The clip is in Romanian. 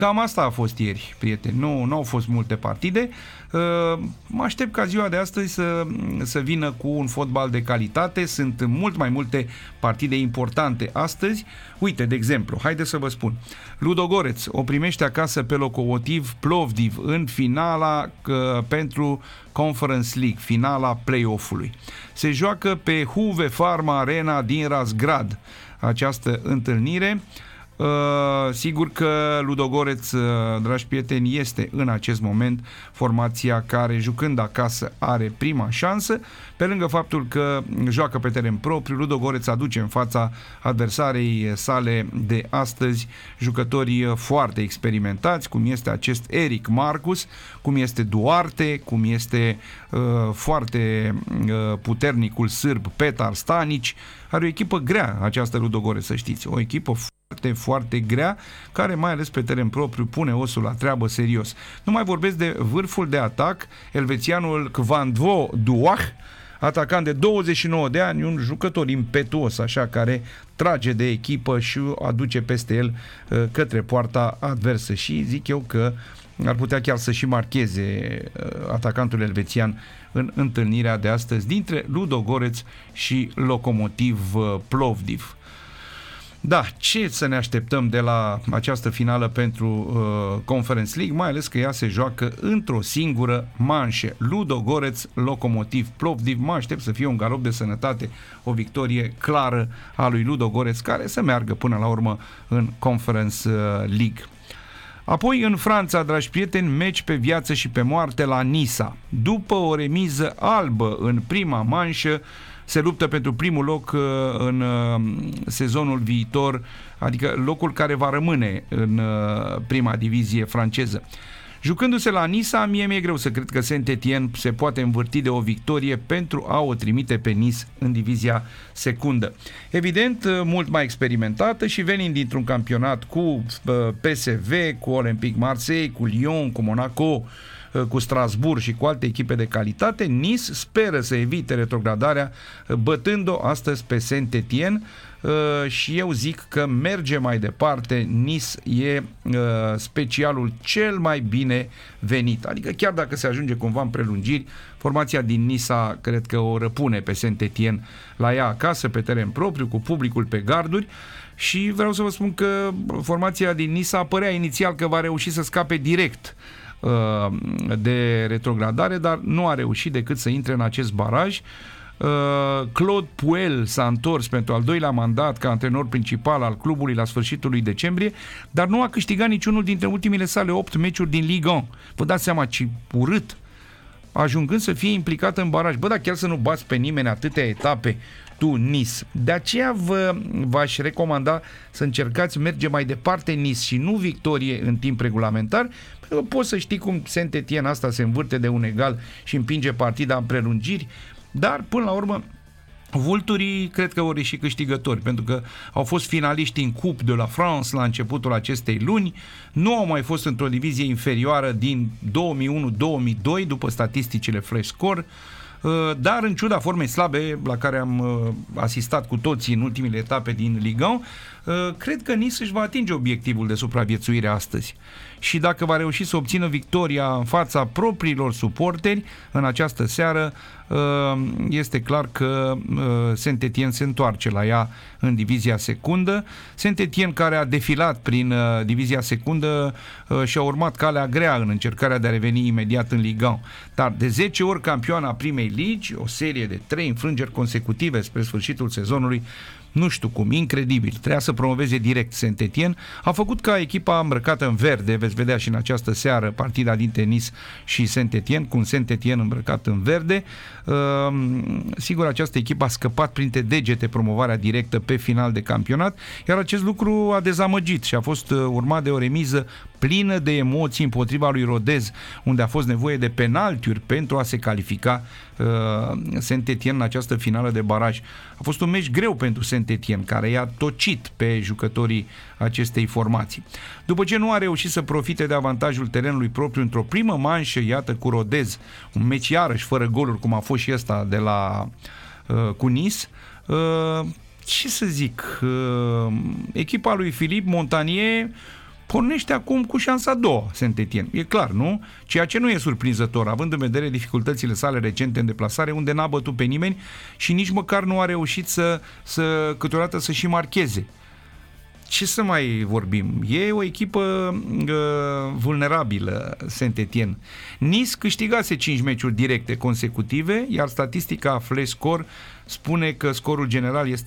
Cam asta a fost ieri, prieteni. Nu au fost multe partide. Mă aștept ca ziua de astăzi să vină cu un fotbal de calitate. Sunt mult mai multe partide importante astăzi. Uite, de exemplu, haideți să vă spun. Ludogorets o primește acasă pe Lokomotiv Plovdiv în finala pentru Conference League, finala play-off-ului. Se joacă pe Huve Pharma Arena din Razgrad această întâlnire. Sigur că Ludogorets, dragi prieteni, este în acest moment formația care, jucând acasă, are prima șansă. Pe lângă faptul că joacă pe teren propriu, Ludogorets aduce în fața adversarei sale de astăzi jucători foarte experimentați, cum este acest Eric Marcus, cum este Duarte, cum este foarte puternicul sârb Petar Stanic. Are o echipă grea această Ludogorets, să știți, o echipă foarte grea, care mai ales pe teren propriu pune osul la treabă serios. Nu mai vorbesc de vârful de atac, elvețianul Kvandvo Duach, atacant de 29 de ani, un jucător impetuos, așa, care trage de echipă și aduce peste el către poarta adversă și zic eu că ar putea chiar să și marcheze atacantul elvețian în întâlnirea de astăzi dintre Ludogorets și Lokomotiv Plovdiv. Da, ce să ne așteptăm de la această finală pentru Conference League, mai ales că ea se joacă într-o singură manșă. Ludogorets, Lokomotiv Plovdiv. Mă aștept să fie un galop de sănătate, o victorie clară a lui Ludogorets, care să meargă până la urmă în Conference League. Apoi în Franța, dragi prieteni, meci pe viață și pe moarte la Nisa. După o remiză albă în prima manșă, se luptă pentru primul loc în sezonul viitor, adică locul care va rămâne în prima divizie franceză. Jucându-se la Nisa, mie mi-e greu să cred că Saint-Étienne se poate învârti de o victorie pentru a o trimite pe Nice în divizia secundă. Evident, mult mai experimentată și venind dintr-un campionat cu PSV, cu Olympique Marseille, cu Lyon, cu Monaco, cu Strasbourg și cu alte echipe de calitate, Nice speră să evite retrogradarea bătând-o astăzi pe Saint-Étienne și eu zic că merge mai departe. Nice e specialul cel mai bine venit, adică chiar dacă se ajunge cumva în prelungiri, formația din Nisa cred că o răpune pe Saint-Étienne la ea acasă, pe teren propriu, cu publicul pe garduri. Și vreau să vă spun că formația din Nisa părea inițial că va reuși să scape direct de retrogradare, dar nu a reușit decât să intre în acest baraj. Claude Puel s-a întors pentru al doilea mandat ca antrenor principal al clubului la sfârșitul lui decembrie, dar nu a câștigat niciunul dintre ultimile sale 8 meciuri din Ligue 1. Vă dați seama ce urât, ajungând să fie implicat în baraj. Bă, dar chiar să nu bați pe nimeni atâtea etape tu, Nice. De aceea v-aș recomanda să încercați merge mai departe Nice și nu victorie în timp regulamentar, pentru că poți să știi cum Saint-Étienne asta se învârte de un egal și împinge partida în prelungiri, dar până la urmă vulturii cred că vor ieși câștigători, pentru că au fost finaliști în Coupe de la France la începutul acestei luni, nu au mai fost într-o divizie inferioară din 2001-2002 după statisticile Flash Score, dar în ciuda formei slabe la care am asistat cu toții în ultimele etape din Ligue 1, cred că Nice își va atinge obiectivul de supraviețuire astăzi. Și dacă va reuși să obțină victoria în fața propriilor suporteri în această seară, este clar că Saint-Étienne se întoarce la ea în divizia secundă. Saint-Étienne, care a defilat prin divizia secundă și a urmat calea grea în încercarea de a reveni imediat în Ligue 1. Dar de 10 ori campioana primei ligi, o serie de 3 înfrângeri consecutive spre sfârșitul sezonului, nu știu cum, incredibil, trebuia să promoveze direct Saint-Étienne, a făcut ca echipa îmbrăcată în verde, veți vedea și în această seară partida dintre Nice și Saint-Étienne, cu un Saint-Étienne îmbrăcat în verde. Sigur, această echipă a scăpat printre degete promovarea directă pe final de campionat, iar acest lucru a dezamăgit și a fost urmat de o remiză plină de emoții împotriva lui Rodez, unde a fost nevoie de penaltiuri pentru a se califica Saint-Étienne în această finală de baraj. A fost un meci greu pentru Saint-Étienne, care i-a tocit pe jucătorii acestei formații. După ce nu a reușit să profite de avantajul terenului propriu într-o primă manșă, iată, cu Rodez, un meci iarăși fără goluri, cum a fost și ăsta de la cu Nice, ce să zic, echipa lui Philippe Montanier pornește acum cu șansa a doua Saint-Étienne. E clar, nu? Ceea ce nu e surprinzător, având în vedere dificultățile sale recente în deplasare, unde n-a bătut pe nimeni și nici măcar nu a reușit să câteodată să și marcheze. Ce să mai vorbim? E o echipă vulnerabilă, Saint-Étienne. Nice câștigase 5 meciuri directe consecutive, iar statistica Flash Score spune că scorul general este